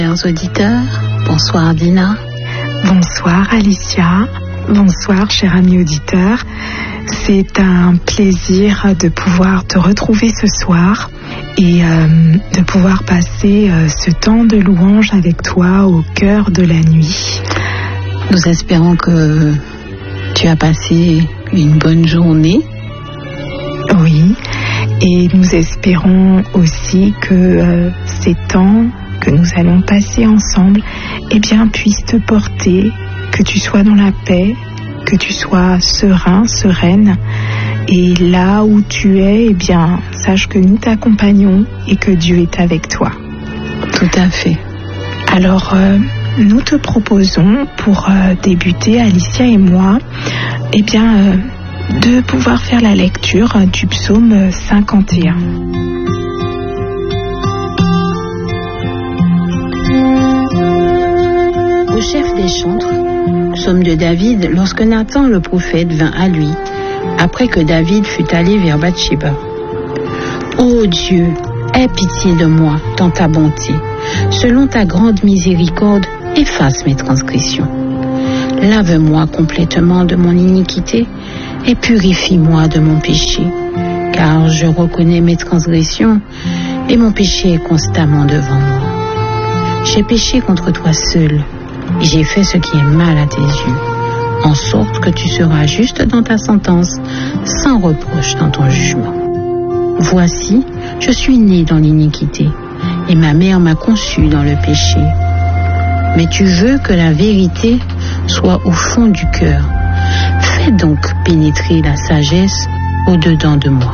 Chers auditeurs, bonsoir Dina. Bonsoir Alicia, bonsoir chers amis auditeurs. C'est un plaisir de pouvoir te retrouver ce soir et de pouvoir passer ce temps de louange avec toi au cœur de la nuit. Nous espérons que tu as passé une bonne journée. Oui, et nous espérons aussi que ces temps que nous allons passer ensemble, puissent te porter, que tu sois dans la paix, que tu sois serein, sereine. Et là où tu es, sache que nous t'accompagnons et que Dieu est avec toi. Tout à fait. Alors, nous te proposons, pour débuter, Alicia et moi, de pouvoir faire la lecture du psaume 51. Au chef des chantres, psaume de David, lorsque Nathan le prophète vint à lui, après que David fut allé vers Bathsheba. Ô Dieu, aie pitié de moi dans ta bonté. Selon ta grande miséricorde, efface mes transgressions. Lave-moi complètement de mon iniquité et purifie-moi de mon péché, car je reconnais mes transgressions et mon péché est constamment devant moi. J'ai péché contre toi seul et j'ai fait ce qui est mal à tes yeux, en sorte que tu seras juste dans ta sentence, sans reproche dans ton jugement. Voici, je suis né dans l'iniquité et ma mère m'a conçu dans le péché. Mais tu veux que la vérité soit au fond du cœur. Fais donc pénétrer la sagesse au-dedans de moi.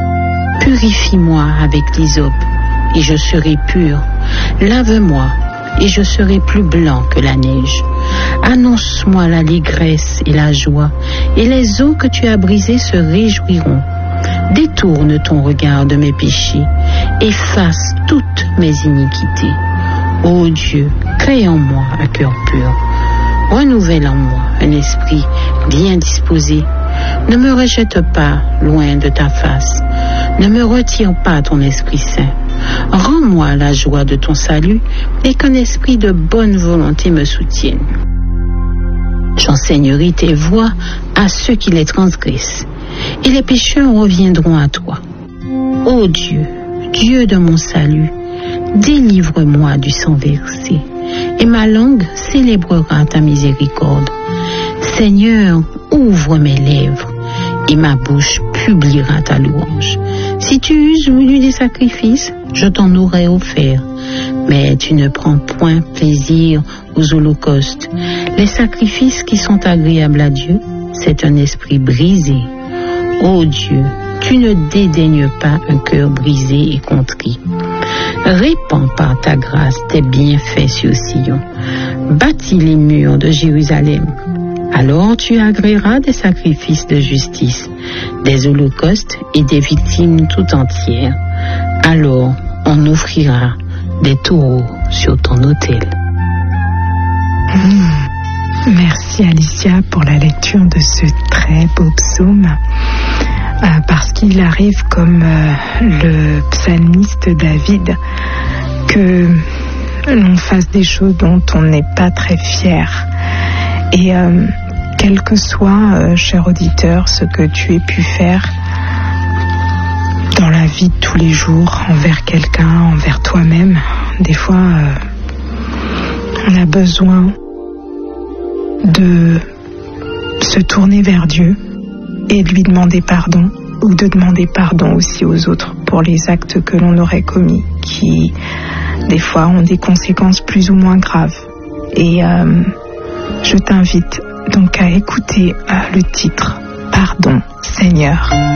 Purifie-moi avec l'hysope, et je serai pur. Lave-moi, et je serai plus blanc que la neige. Annonce-moi l'allégresse et la joie, et les eaux que tu as brisées se réjouiront. Détourne ton regard de mes péchés, efface toutes mes iniquités. Ô Dieu, crée en moi un cœur pur. Renouvelle en moi un esprit bien disposé. Ne me rejette pas loin de ta face. Ne me retire pas ton Esprit Saint. Rends-moi la joie de ton salut et qu'un esprit de bonne volonté me soutienne. J'enseignerai tes voies à ceux qui les transgressent, et les pécheurs reviendront à toi. Ô Dieu, Dieu de mon salut, délivre-moi du sang versé, et ma langue célébrera ta miséricorde. Seigneur, ouvre mes lèvres, et ma bouche publiera ta louange. Si tu eusses voulu des sacrifices, je t'en aurais offert, mais tu ne prends point plaisir aux holocaustes. Les sacrifices qui sont agréables à Dieu, c'est un esprit brisé. Ô Dieu, tu ne dédaignes pas un cœur brisé et contrit. Répands par ta grâce tes bienfaits sur Sion. Bâtis les murs de Jérusalem. Alors tu agréeras des sacrifices de justice, des holocaustes et des victimes tout entières. Alors on offrira des taureaux sur ton autel. Merci Alicia pour la lecture de ce très beau psaume. Parce qu'il arrive, comme le psalmiste David, que l'on fasse des choses dont on n'est pas très fier. Et quel que soit, cher auditeur, ce que tu aies pu faire dans la vie de tous les jours, envers quelqu'un, envers toi-même, des fois, on a besoin de se tourner vers Dieu et de lui demander pardon, ou de demander pardon aussi aux autres pour les actes que l'on aurait commis, qui, des fois, ont des conséquences plus ou moins graves. Et je t'invite donc à écouter le titre « Pardon, Seigneur ».